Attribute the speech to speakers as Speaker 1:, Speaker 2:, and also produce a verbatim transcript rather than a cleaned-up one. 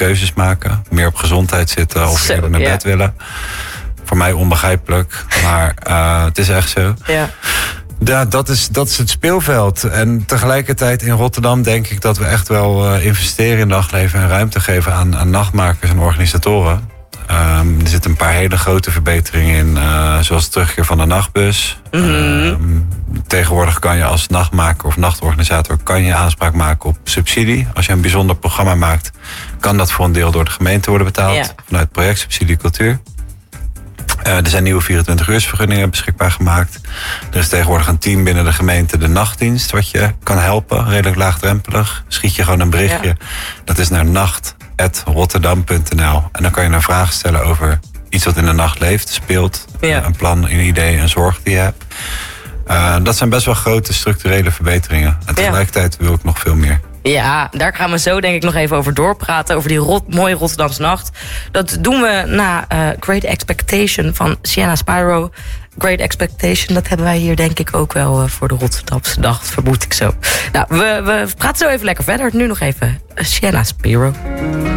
Speaker 1: keuzes maken. Meer op gezondheid zitten of
Speaker 2: Zo,
Speaker 1: eerder naar
Speaker 2: ja.
Speaker 1: bed willen. Voor mij onbegrijpelijk, maar uh, het is echt zo.
Speaker 2: Ja.
Speaker 1: Ja, dat is, dat is het speelveld. En tegelijkertijd in Rotterdam denk ik dat we echt wel uh, investeren in nachtleven en ruimte geven aan, aan nachtmakers en organisatoren. Um, er zitten een paar hele grote verbeteringen in, uh, zoals de terugkeer van de nachtbus.
Speaker 2: Mm-hmm.
Speaker 1: Um, tegenwoordig kan je als nachtmaker of nachtorganisator kan je aanspraak maken op subsidie. Als je een bijzonder programma maakt, kan dat voor een deel door de gemeente worden betaald.
Speaker 2: Ja.
Speaker 1: Vanuit projectsubsidie cultuur. Uh, er zijn nieuwe vierentwintig-uursvergunningen beschikbaar gemaakt. Er is tegenwoordig een team binnen de gemeente, de nachtdienst, wat je kan helpen. Redelijk laagdrempelig. Schiet je gewoon een berichtje. Ja. Dat is naar nacht apenstaartje rotterdam punt n l. En dan kan je een vraag stellen over iets wat in de nacht leeft, speelt.
Speaker 2: Ja.
Speaker 1: Een plan, een idee, een zorg die je hebt. Uh, dat zijn best wel grote structurele verbeteringen. En tegelijkertijd wil ik nog veel meer.
Speaker 2: Ja, daar gaan we zo denk ik nog even over doorpraten. Over die rot, mooie Rotterdamse nacht. Dat doen we na uh, Great Expectation van Sienna Spyro. Great Expectation, dat hebben wij hier denk ik ook wel uh, voor de Rotterdamse nacht, vermoed ik zo. Nou, we, we praten zo even lekker verder. Nu nog even uh, Sienna Spyro.